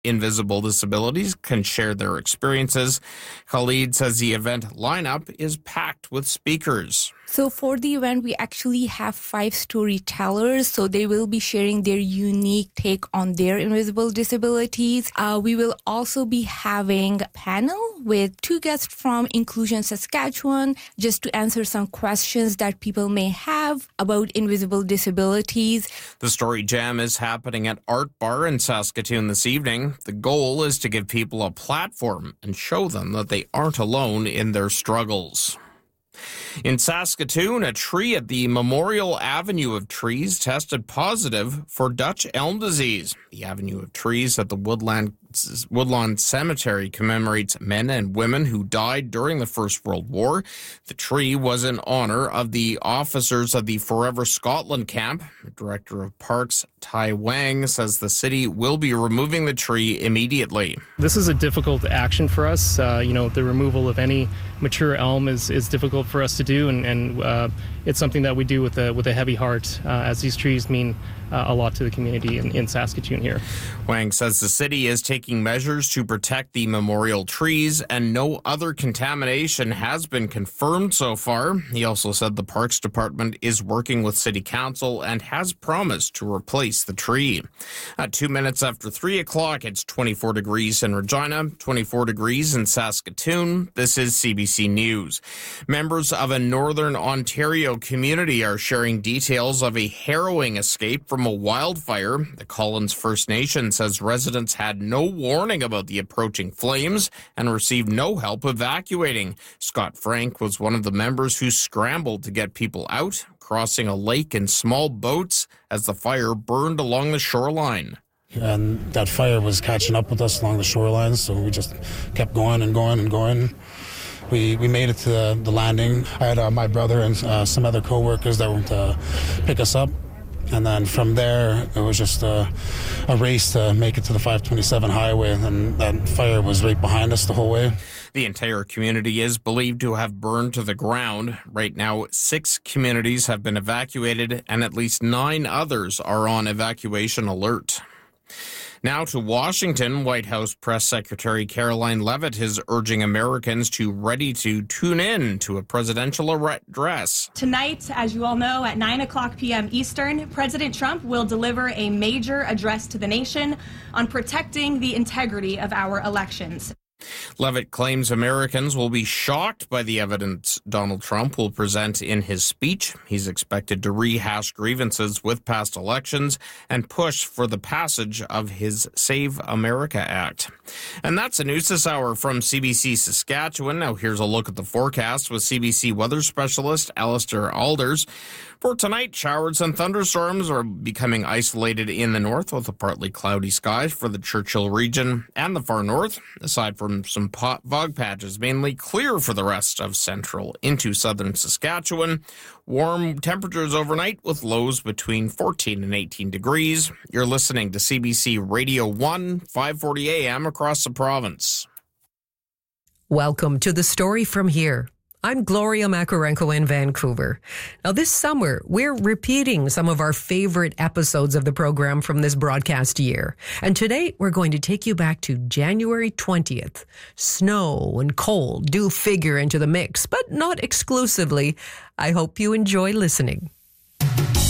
invisible disabilities can share their experiences. Khalid says the event lineup is packed with speakers. So for the event, we actually have 5 storytellers. So they will be sharing their unique take on their invisible disabilities. We will also be having a panel with 2 guests from Inclusion Saskatchewan just to answer some questions that people may have about invisible disabilities. The Story Jam is happening at Art Bar in Saskatoon this evening. The goal is to give people a platform and show them that they aren't alone in their struggles. In Saskatoon, a tree at the Memorial Avenue of Trees tested positive for Dutch elm disease. The Avenue of Trees at the Woodlawn Cemetery commemorates men and women who died during the First World War. The tree was in honor of the officers of the Forever Scotland camp. The Director of Parks, Tai Wang, says the city will be removing the tree immediately. This is a difficult action for us. The removal of any mature elm is difficult for us to do, and it's something that we do with a heavy heart, as these trees mean a lot to the community in Saskatoon here. Wang says the city is taking measures to protect the memorial trees, and no other contamination has been confirmed so far. He also said the Parks Department is working with City Council and has promised to replace the tree. At 2 minutes after 3 o'clock, it's 24 degrees in Regina, 24 degrees in Saskatoon. This is CBC News. Members of a Northern Ontario community are sharing details of a harrowing escape from a wildfire. The Collins First Nation says residents had no warning about the approaching flames and received no help evacuating. Scott Frank was one of the members who scrambled to get people out, crossing a lake in small boats as the fire burned along the shoreline. And that fire was catching up with us along the shoreline, so we just kept going and going and going. We made it to the landing. I had my brother and some other co-workers that went to pick us up. And then from there, it was just a race to make it to the 527 highway, and that fire was right behind us the whole way. The entire community is believed to have burned to the ground. Right now, 6 communities have been evacuated, and at least 9 others are on evacuation alert. Now to Washington, White House Press Secretary Caroline Leavitt is urging Americans to ready to tune in to a presidential address. Tonight, as you all know, at 9 o'clock p.m. Eastern, President Trump will deliver a major address to the nation on protecting the integrity of our elections. Leavitt claims Americans will be shocked by the evidence Donald Trump will present in his speech. He's expected to rehash grievances with past elections and push for the passage of his Save America Act. And that's the news this hour from CBC Saskatchewan. Now here's a look at the forecast with CBC weather specialist Alistair Alders. For tonight, showers and thunderstorms are becoming isolated in the north with a partly cloudy sky for the Churchill region and the far north, aside from some fog patches, mainly clear for the rest of central into southern Saskatchewan. Warm temperatures overnight with lows between 14 and 18 degrees. You're listening to CBC Radio 1, 540 AM across the province. Welcome to The Story from Here. I'm Gloria Makarenko in Vancouver. Now, this summer, we're repeating some of our favorite episodes of the program from this broadcast year. And today, we're going to take you back to January 20th. Snow and cold do figure into the mix, but not exclusively. I hope you enjoy listening.